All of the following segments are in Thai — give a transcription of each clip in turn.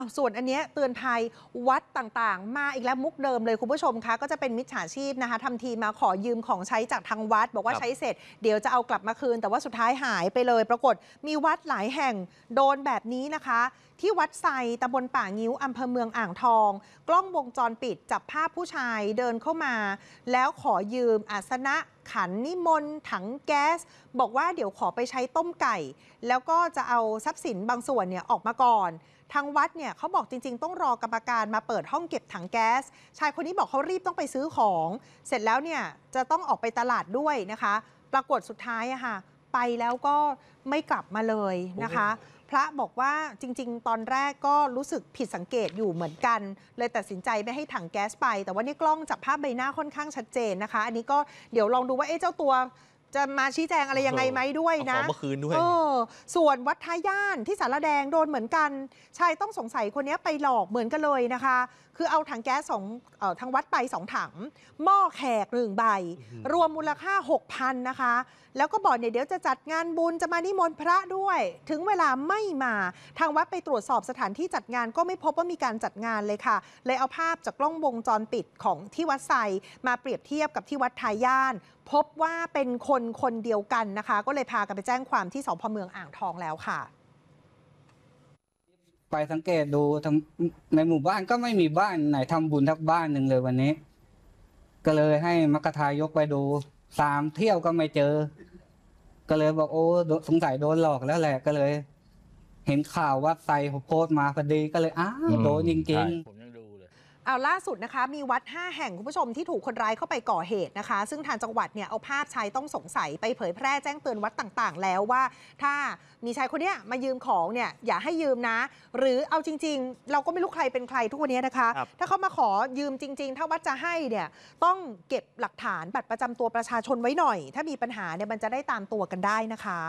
ส่วนอันเนี้ยเตือนภัยวัดต่างๆมาอีกแล้วมุกเดิมเลยคุณผู้ชมคะก็จะเป็นมิจฉาชีพนะคะทำทีมาขอยืมของใช้จากทางวัดบอกว่าใช้เสร็จเดี๋ยวจะเอากลับมาคืนแต่ว่าสุดท้ายหายไปเลยปรากฏมีวัดหลายแห่งโดนแบบนี้นะคะที่วัดไซตำบลป่างิ้วอำเภอเมืองอ่างทองกล้องวงจรปิดจับภาพผู้ชายเดินเข้ามาแล้วขอยืมอาสนะขันนิมนต์ถังแก๊สบอกว่าเดี๋ยวขอไปใช้ต้มไก่แล้วก็จะเอาทรัพย์สินบางส่วนเนี่ยออกมาก่อนทางวัดเนี่ยเขาบอกจริงๆต้องรอกรรมการมาเปิดห้องเก็บถังแก๊สชายคนนี้บอกเขารีบต้องไปซื้อของเสร็จแล้วเนี่ยจะต้องออกไปตลาดด้วยนะคะปรากฏสุดท้ายอะค่ะไปแล้วก็ไม่กลับมาเลยนะคะพระบอกว่าจริงๆตอนแรกก็รู้สึกผิดสังเกตอยู่เหมือนกันเลยตัดสินใจไม่ให้ถังแก๊สไปแต่ว่านี่กล้องจับภาพใบหน้าค่อนข้างชัดเจนนะคะอันนี้ก็เดี๋ยวลองดูว่าเจ้าตัวจะมาชี้แจงอะไรยังไงไหมด้วยนะเอาของมาคืนด้วยส่วนวัดท่าย่านที่สารแดงโดนเหมือนกันชายต้องสงสัยคนนี้ไปหลอกเหมือนกันเลยนะคะคือเอาถังแก๊สทางวัดไป2 ถังหม้อแขก1 ใบรวมมูลค่า 6,000 นะคะแล้วก็บอกเนี่ยเดี๋ยวจะจัดงานบุญจะมานิมนต์พระด้วยถึงเวลาไม่มาทางวัดไปตรวจสอบสถานที่จัดงานก็ไม่พบว่ามีการจัดงานเลยค่ะเลยเอาภาพจากกล้องวงจรปิดของที่วัดไซมาเปรียบเทียบกับที่วัดท่าย่านพบว่าเป็นคนเดียวกันนะคะก็เลยพากันไปแจ้งความที่สพ.เมืองอ่างทองแล้วค่ะไปสังเกตดูในหมู่บ้านก็ไม่มีบ้านไหนทำบุญทักบ้านหนึ่งเลยวันนี้ก็เลยให้มกทายกไปดู3 เที่ยวก็ไม่เจอก็เลยบอกโอ้สงสัยโดนหลอกแล้วแหละก็เลยเห็นข่าวว่าไซโพสต์มาพอดีก็เลยโดนจริงๆเอาล่าสุดนะคะมีวัด5 แห่งคุณผู้ชมที่ถูกคนร้ายเข้าไปก่อเหตุนะคะซึ่งทางจังหวัดเนี่ยเอาภาพชายต้องสงสัยไปเผยแพร่แจ้งเตือนวัดต่างๆแล้วว่าถ้ามีชายคนนี้มายืมของเนี่ยอย่าให้ยืมนะหรือเอาจริงๆเราก็ไม่รู้ใครเป็นใครทุกวันนี้นะคะถ้าเขามาขอยืมจริงๆถ้าวัดจะให้เนี่ยต้องเก็บหลักฐานบัตรประจำตัวประชาชนไว้หน่อยถ้ามีปัญหาเนี่ยมันจะได้ตามตัวกันได้นะคะ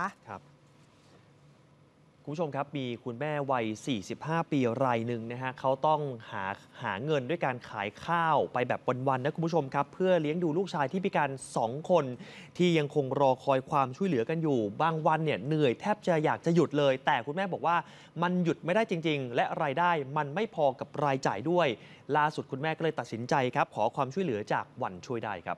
คุณผู้ชมครับมีคุณแม่วัย 45 ปีรายหนึ่งนะฮะเขาต้องหาเงินด้วยการขายข้าวไปแบบวันๆนะคุณผู้ชมครับเพื่อเลี้ยงดูลูกชายที่พิการ2 คนที่ยังคงรอคอยความช่วยเหลือกันอยู่บางวันเนี่ยเหนื่อยแทบจะอยากจะหยุดเลยแต่คุณแม่บอกว่ามันหยุดไม่ได้จริงๆและรายได้มันไม่พอกับรายจ่ายด้วยล่าสุดคุณแม่ก็เลยตัดสินใจครับขอความช่วยเหลือจากวันช่วยได้ครับ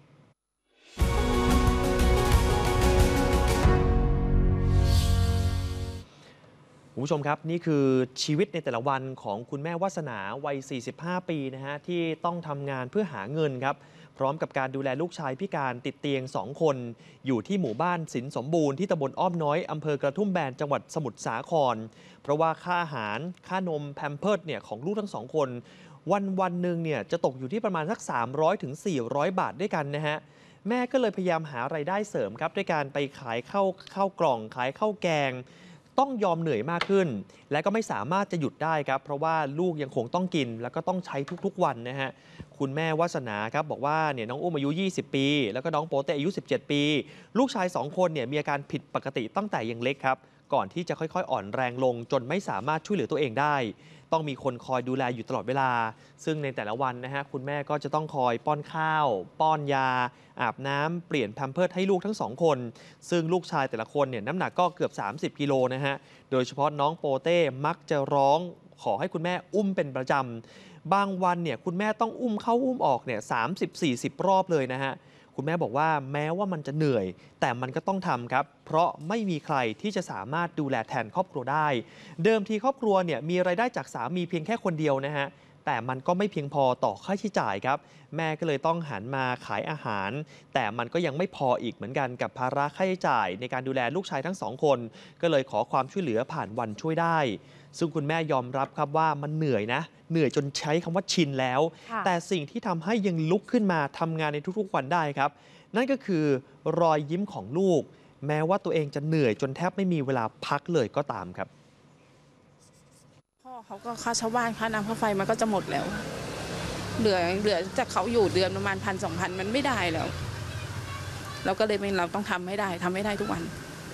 คุณผู้ชมครับนี่คือชีวิตในแต่ละวันของคุณแม่วาสนาวัย 45 ปีนะฮะที่ต้องทำงานเพื่อหาเงินครับพร้อมกับการดูแลลูกชายพิการติดเตียง2 คนอยู่ที่หมู่บ้านสินสมบูรณ์ที่ตำบลอ้อมน้อยอำเภอกระทุ่มแบนจังหวัดสมุทรสาครเพราะว่าค่าอาหารค่านมแพมเพิร์สเนี่ยของลูกทั้ง2 คนวันหนึ่งเนี่ยจะตกอยู่ที่ประมาณสัก300 ถึง 400 บาทด้วยกันนะฮะแม่ก็เลยพยายามหารายได้เสริมครับด้วยการไปขายข้าวกล่องขายข้าวแกงต้องยอมเหนื่อยมากขึ้นและก็ไม่สามารถจะหยุดได้ครับเพราะว่าลูกยังคงต้องกินแล้วก็ต้องใช้ทุกๆวันนะฮะคุณแม่วาสนาครับบอกว่าเนี่ยน้องอุ้มอายุ20 ปีแล้วก็น้องโปเต้อายุ17 ปีลูกชาย2 คนเนี่ยมีอาการผิดปกติตั้งแต่ยังเล็กครับก่อนที่จะค่อยๆอ่อนแรงลงจนไม่สามารถช่วยเหลือตัวเองได้ต้องมีคนคอยดูแลอยู่ตลอดเวลาซึ่งในแต่ละวันนะฮะคุณแม่ก็จะต้องคอยป้อนข้าวป้อนยาอาบน้ำเปลี่ยนแพมเพิร์สให้ลูกทั้ง2 คนซึ่งลูกชายแต่ละคนเนี่ยน้ำหนักก็เกือบ30 กิโลนะฮะโดยเฉพาะน้องโปเต้มักจะร้องขอให้คุณแม่อุ้มเป็นประจำบางวันเนี่ยคุณแม่ต้องอุ้มเข้าอุ้มออกเนี่ย30-40 รอบเลยนะฮะคุณแม่บอกว่าแม้ว่ามันจะเหนื่อยแต่มันก็ต้องทำครับเพราะไม่มีใครที่จะสามารถดูแลแทนครอบครัวได้เดิมทีครอบครัวเนี่ยมีรายได้จากสามีเพียงแค่คนเดียวนะฮะแต่มันก็ไม่เพียงพอต่อค่าใช้จ่ายครับแม่ก็เลยต้องหันมาขายอาหารแต่มันก็ยังไม่พออีกเหมือนกันกับภาระค่าใช้จ่ายในการดูแลลูกชายทั้ง2 คนก็เลยขอความช่วยเหลือผ่านวันช่วยได้ซึ่งคุณแม่ยอมรับครับว่ามันเหนื่อยนะเหนื่อยจนใช้คำว่าชินแล้วแต่สิ่งที่ทำให้ยังลุกขึ้นมาทำงานในทุกๆวันได้ครับนั่นก็คือรอยยิ้มของลูกแม้ว่าตัวเองจะเหนื่อยจนแทบไม่มีเวลาพักเลยก็ตามครับพ่อเขาก็ค่าเช่าบ้านค่าน้ำค่าไฟมันก็จะหมดแล้วเหลือจากเขาอยู่เดือนประมาณ1,000-2,000มันไม่ได้แล้วเราก็เลยเราต้องทำให้ได้ทุกวัน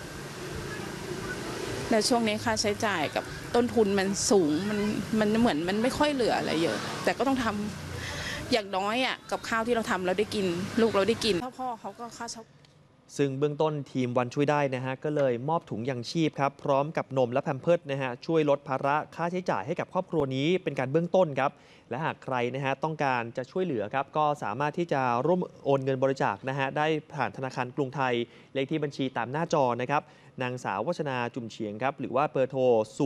และช่วงนี้ค่าใช้จ่ายกับต้นทุนมันสูงมันเหมือนมันไม่ค่อยเหลืออะไรเยอะแต่ก็ต้องทำอย่างน้อยอ่ะกับข้าวที่เราทำเราได้กินลูกเราได้กินพ่อเขาก็ค่าเช่าซึ่งเบื้องต้นทีมวันช่วยได้นะฮะก็เลยมอบถุงยังชีพครับพร้อมกับนมและแพมเพิร์สนะฮะช่วยลดภาระค่าใช้จ่ายให้กับครอบครัวนี้เป็นการเบื้องต้นครับและหากใครนะฮะต้องการจะช่วยเหลือครับก็สามารถที่จะร่วมโอนเงินบริจาคนะฮะได้ผ่านธนาคารกรุงไทยเลขที่บัญชีตามหน้าจอนะครับนางสาววัชนาจุ่มเฉียงครับหรือว่าเบอร์โทร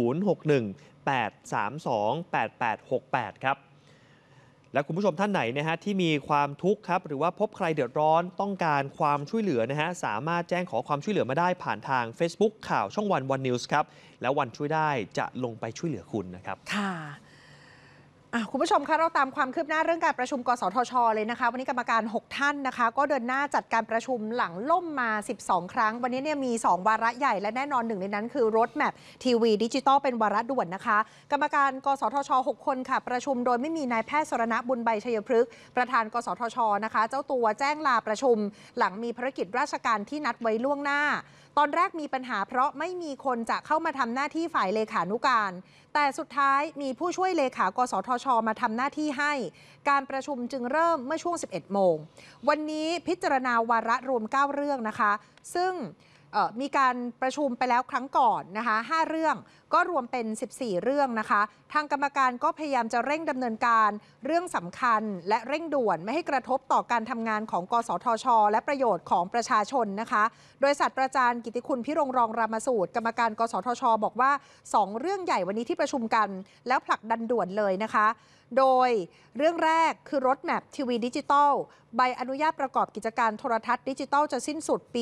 061-832-8868 ครับและคุณผู้ชมท่านไหนนะฮะที่มีความทุกข์ครับหรือว่าพบใครเดือดร้อนต้องการความช่วยเหลือนะฮะสามารถแจ้งขอความช่วยเหลือมาได้ผ่านทาง Facebook ข่าวช่องวันนิวส์ครับแล้ววันช่วยได้จะลงไปช่วยเหลือคุณนะครับค่ะคุณผู้ชมคะเราตามความคืบหน้าเรื่องการประชุมกสทช.เลยนะคะวันนี้กรรมการ6ท่านนะคะก็เดินหน้าจัดการประชุมหลังล่มมา12ครั้งวันนี้เนี่ยมี2วาระใหญ่และแน่นอนหนึ่งในนั้นคือ Road Map ทีวีดิจิตอลเป็นวาระด่วนนะคะกรรมการกสทช6คนค่ะประชุมโดยไม่มีนายแพทย์สรณบุญใบชัยพฤกษ์ประธานกสทช.นะคะเจ้าตัวแจ้งลาประชุมหลังมีภารกิจราชการที่นัดไว้ล่วงหน้าตอนแรกมีปัญหาเพราะไม่มีคนจะเข้ามาทำหน้าที่ฝ่ายเลขานุการแต่สุดท้ายมีผู้ช่วยเลขากสทช.มาทำหน้าที่ให้การประชุมจึงเริ่มเมื่อช่วง 11 โมงวันนี้พิจารณาวาระรวม 9 เรื่องนะคะซึ่งมีการประชุมไปแล้วครั้งก่อนนะคะ5เรื่องก็รวมเป็น14เรื่องนะคะทางกรรมการก็พยายามจะเร่งดำเนินการเรื่องสำคัญและเร่งด่วนไม่ให้กระทบต่อการทำงานของกสทช.และประโยชน์ของประชาชนนะคะโดยศาสตราจารย์กิติคุณพิรงรองรามสูตรกรรมการกสทช.บอกว่า2เรื่องใหญ่วันนี้ที่ประชุมกันแล้วผลักดันด่วนเลยนะคะโดยเรื่องแรกคือ Road Map ทีวีดิจิตอลใบอนุญาตประกอบกิจการโทรทัศน์ดิจิตอลจะสิ้นสุดปี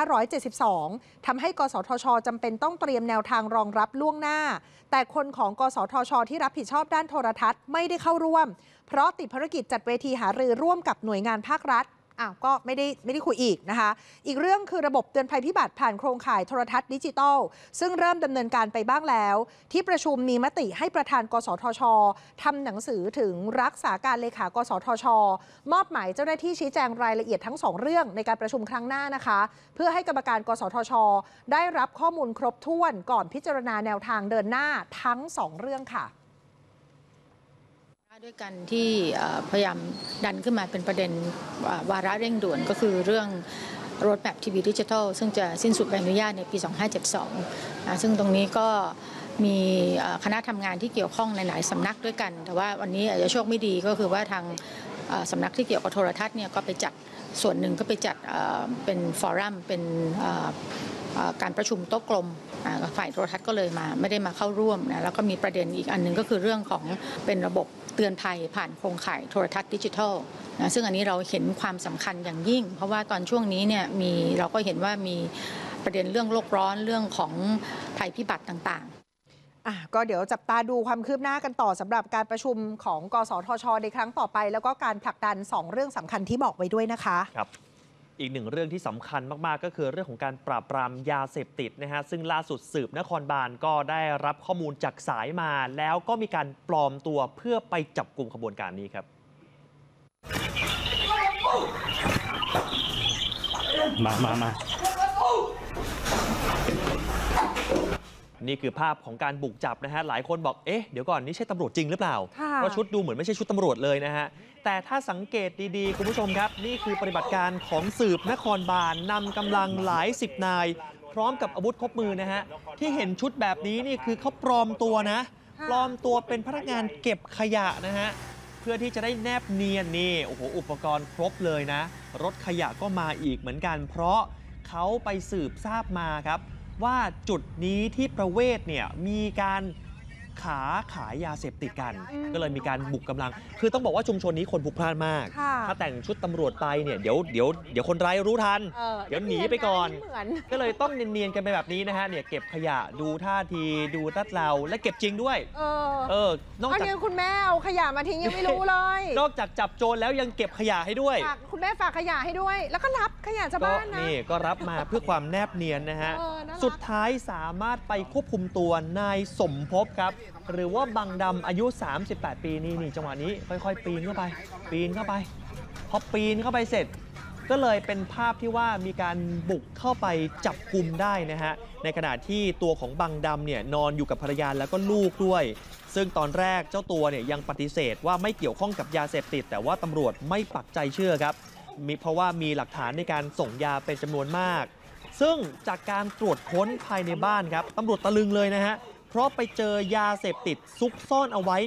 2572 ทำให้กสทช.จำเป็นต้องเตรียมแนวทางรองรับล่วงหน้าแต่คนของกสทช.ที่รับผิดชอบด้านโทรทัศน์ไม่ได้เข้าร่วมเพราะติดภารกิจจัดเวทีหารือร่วมกับหน่วยงานภาครัฐก็ไม่ได้คุยอีกนะคะอีกเรื่องคือระบบเตือนภัยพิบัติผ่านโครงข่ายโทรทัศน์ดิจิทัลซึ่งเริ่มดำเนินการไปบ้างแล้วที่ประชุมมีมติให้ประธานกสทช.ทำหนังสือถึงรักษาการเลขากสทช.มอบหมายเจ้าหน้าที่ชี้แจงรายละเอียดทั้ง2เรื่องในการประชุมครั้งหน้านะคะเพื่อให้กรรมการกสทช.ได้รับข้อมูลครบถ้วนก่อนพิจารณาแนวทางเดินหน้าทั้ง2เรื่องค่ะด้วยกันที่พยายามดันขึ้นมาเป็นประเด็นวาระเร่งด่วนก็คือเรื่อง Road Map ทีวีดิจิทัลซึ่งจะสิ้นสุดใบอนุญาตในปี 2572 ซึ่งตรงนี้ก็มีคณะทำงานที่เกี่ยวข้องในหลายสำนักด้วยกันแต่ว่าวันนี้อาจจะโชคไม่ดีก็คือว่าทางสำนักที่เกี่ยวกับโทรทัศน์เนี่ยก็ไปจัดส่วนหนึ่งก็ไปจัดเป็นฟอรัมเป็นการประชุมโต๊ะกลมฝ่ายโทรทัศน์ก็เลยไม่ได้มาเข้าร่วมนะแล้วก็มีประเด็นอีกอันนึงก็คือเรื่องของเป็นระบบเตือนภัยผ่านโครงข่ายโทรทัศน์ดิจิทัลนะซึ่งอันนี้เราเห็นความสำคัญอย่างยิ่งเพราะว่าตอนช่วงนี้เนี่ยเราก็เห็นว่ามีประเด็นเรื่องโลกร้อนเรื่องของภัยพิบัติต่างๆก็เดี๋ยวจับตาดูความคืบหน้ากันต่อสำหรับการประชุมของกสทช.ในครั้งต่อไปแล้วก็การผลักดัน2เรื่องสำคัญที่บอกไว้ด้วยนะคะครับอีกหนึ่งเรื่องที่สำคัญมากๆก็คือเรื่องของการปราบปรามยาเสพติดนะฮะซึ่งล่าสุดสืบนครบาลก็ได้รับข้อมูลจากสายมาแล้วก็มีการปลอมตัวเพื่อไปจับกลุ่มขบวนการนี้ครับมานี่คือภาพของการบุกจับนะฮะหลายคนบอกเดี๋ยวก่อนนี่ใช่ตำรวจจริงหรือเปล่าเพราะชุดดูเหมือนไม่ใช่ชุดตำรวจเลยนะฮะแต่ถ้าสังเกตดีๆคุณผู้ชมครับนี่คือปฏิบัติการของสืบนครบาลนำกำลังหลายสิบนายพร้อมกับอาวุธครบมือนะฮะที่เห็นชุดแบบนี้นี่คือเขาปลอมตัวนะปลอมตัวเป็นพนักงานเก็บขยะนะฮะเพื่อที่จะได้แนบเนียนนี่โอ้โหอุปกรณ์ครบเลยนะรถขยะก็มาอีกเหมือนกันเพราะเขาไปสืบทราบมาครับว่าจุดนี้ที่ประเวศเนี่ยมีการขายยาเสพติดกันก็เลยมีการบุกกำลังคือต้องบอกว่าชุมชนนี้คนพลุกพล่านมากถ้าแต่งชุดตำรวจไปเนี่ยเดี๋ยวคนร้ายรู้ทันเดี๋ยวหนีไปก่อนก็เลยต้องเนียนๆกันไปแบบนี้นะฮะเนี่ยเก็บขยะดูท่าทีดูรัดเราและเก็บจริงด้วยนอกจากคุณแม่เอาขยะมาทิ้งยังไม่รู้เลยนอกจากจับโจรแล้วยังเก็บขยะให้ด้วยคุณแม่ฝากขยะให้ด้วยแล้วก็รับขยะชาวบ้านนะนี่ก็รับมาเพื่อความแนบเนียนนะฮะสุดท้ายสามารถไปควบคุมตัวนายสมภพครับหรือว่าบังดำอายุ38ปีนี่จังหวะนี้ค่อยๆปีนเข้าไปพอปีนเข้าไปเสร็จก็เลยเป็นภาพที่ว่ามีการบุกเข้าไปจับกุมได้นะฮะในขณะที่ตัวของบังดำเนี่ยนอนอยู่กับภรรยาแล้วก็ลูกด้วยซึ่งตอนแรกเจ้าตัวเนี่ยยังปฏิเสธว่าไม่เกี่ยวข้องกับยาเสพติดแต่ว่าตำรวจไม่ปักใจเชื่อครับเพราะว่ามีหลักฐานในการส่งยาเป็นจำนวนมาก ซึ่งจากการตรวจค้นภายในบ้านครับตำรวจตะลึงเลยนะฮะเพราะไปเจอยาเสพติดซุกซ่อนเอาไว้